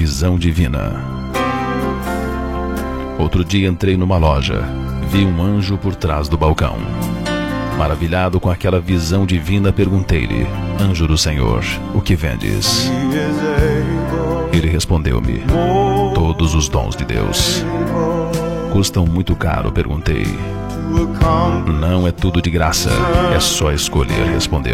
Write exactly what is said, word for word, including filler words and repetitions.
visão divina. Outro dia entrei numa loja, vi um anjo por trás do balcão. Maravilhado com aquela visão divina, perguntei-lhe: anjo do Senhor, o que vendes? Ele respondeu-me: todos os dons de Deus. Custam muito caro? Perguntei. Não, é tudo de graça, é só escolher, respondeu.